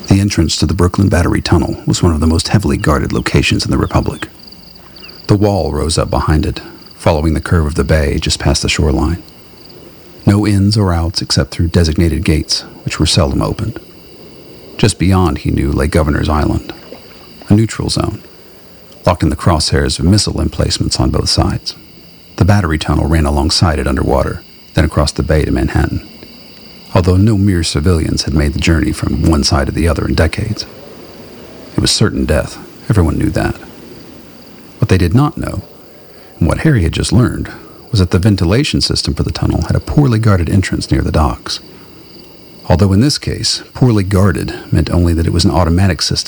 The entrance to the Brooklyn Battery Tunnel was one of the most heavily guarded locations in the Republic. The wall rose up behind it, following the curve of the bay just past the shoreline. No ins or outs except through designated gates, which were seldom opened. Just beyond, he knew, lay Governor's Island, a neutral zone, locked in the crosshairs of missile emplacements on both sides. The battery tunnel ran alongside it underwater, then across the bay to Manhattan, although no mere civilians had made the journey from one side to the other in decades. It was certain death, everyone knew that. What they did not know, and what Harry had just learned, was that the ventilation system for the tunnel had a poorly guarded entrance near the docks. Although in this case, poorly guarded meant only that it was an automatic system